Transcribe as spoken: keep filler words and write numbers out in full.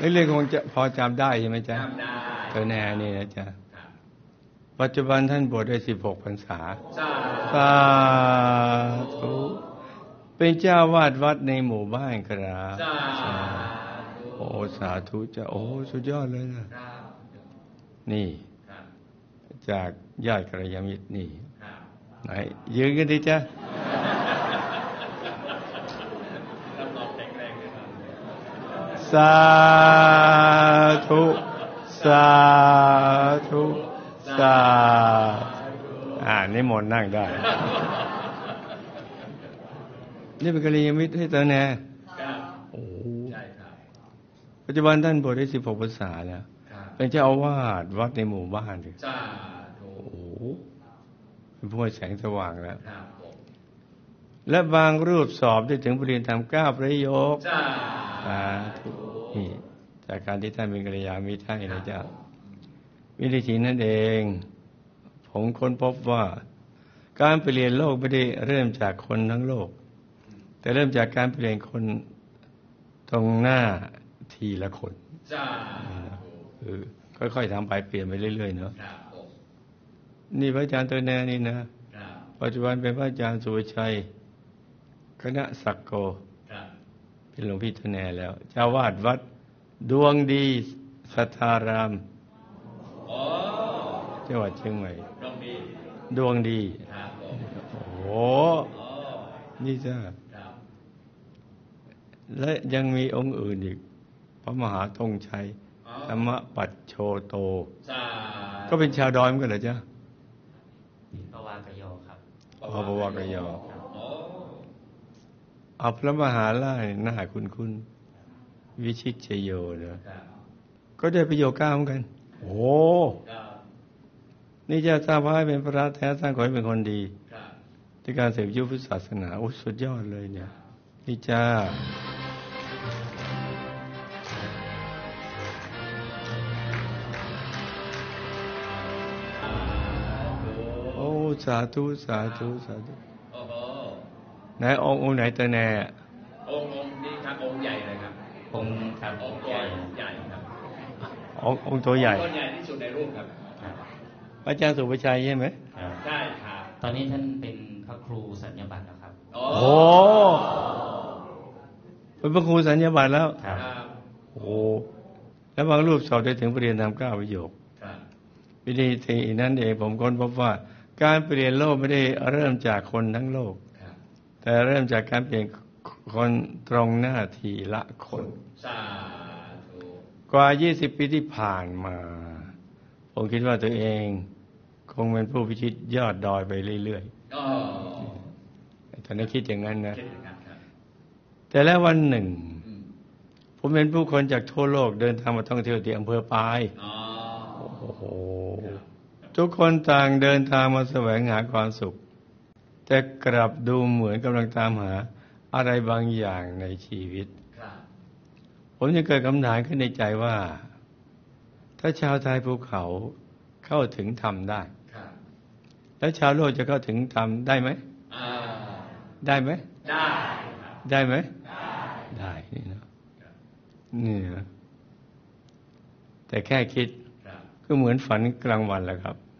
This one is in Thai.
เรื่องคงจะพอจำได้ใช่ไหมจ๊ะจำได้เธอแน่นี่นะจ๊ะปัจจุบันท่านบวชได้สิบหกพรรษาสาธุเป็นเจ้าวาดวัดในหมู่บ้านครับโอ้สาธุจ้ะโอ้สุดยอดเลยนะนี่จากญาติกัลยาณมิตรนี่ไหนยืนกันดิจ้ะสาธุสาธุสาอ่านิมนต์นั่งได้นี่เป็นกัลยาณมิตรให้เธอแน่โอ้ปัจจุบันท่านบวชได้สิบหกพรรษาแล้วเป็นเจ้าอาวาสวัดในหมู่บ้านเลยโอ้เป็นผู้ให้แสงสว่างแล้วและบางรูปสอบได้ถึงปริญญาธรรมเก้าประโยคสาธุนี่จากการที่ท่านเป็นกัลยาณมิตรให้นะจ๊ะวิธีนั้นเองผมค้นพบว่าการเปลี่ยนโลกไม่ได้เริ่มจากคนทั้งโลกแต่เริ่มจากการเปลี่ยนคนตรงหน้าทีละคนคือค่อยๆทำไปเปลี่ยนไปเรื่อยๆเนาะนี่พระอาจารย์ตัวแน่นี่นะปัจจุบันเป็นพระอาจารย์สุวชัยคณะศักโกเป็นหลวงพี่ตัวแน่แล้วเจ้าวาดวัดดวงดีสัทธารามจังหวัดเชียงใหม่ดวงดีโอ้โหนี่จ้าและยังมีองค์อื่นอีกพระมหาธงชัยธรรมปัจโชโตก็เป็นชาวดอยเหมือนกันเหรอจ๊ะปวากโยครับอ๋อปวากโยเอาพระมหาราชหน้าคุณคุณวิชิตชโยเนอะก็ได้ประโยชน์ก้าวเหมือนกันโอ้นี่จะทราบว่าเป็นพระแท้สร้างขอให้เป็นคนดีในการเสพยุทธศาสนาโอ้สุดยอดเลยเนี่ยนี่จ้าโอ้สาธุสาธุสาธุไหนองค์องค์ไหนตัวแน่องค์องค์นี้ครับองค์ใหญ่เลยครับองค์ครับองค์ใหญ่ใหญ่ครับองค์องค์ตัวใหญ่ตัวใหญ่ที่สุดในรูปครับอาจารย์สุภชัยใช่ไหมใช่ครับตอนนี้ท่านเป็นพระครูสัญญบัตรแล้วครับโอ้เป็นพระครูสัญญบัตรแล้วครับโอ้แล้วบางรูปสอบได้ถึงปริญญาธรรมเก้าประโยควิธีที่นั้นเองผมค้นพบว่าการเปลี่ยนโลกไม่ได้เริ่มจากคนทั้งโลกแต่เริ่มจากการเปลี่ยนคนตรงหน้าทีละคนกว่ายี่สิบปีที่ผ่านมาผมคิดว่าตัวเองคงเป็นผู้พิชิตยอดดอยไปเรื่อยๆตอนนี้คิดอย่างนั้นนะแต่แล้ววันหนึ่งผมเห็นผู้คนจากทั่วโลกเดินทางมาท่องเที่ยวที่อำเภอปายโอ้โหทุกคนต่างเดินทางมาแสวงหาความสุขแต่กลับดูเหมือนกำลังตามหาอะไรบางอย่างในชีวิตผมยังเกิดคำถามขึ้นในใจว่าถ้าชาวไทยภูเขาเข้าถึงธรรมได้แล้วชาวโลกจะเข้าถึงธรรมได้ไหมได้ไหมได้ได้ไหมได้นี่นะนี่นะแต่แค่คิดก็เหมือนฝันกลางวันแหละครับ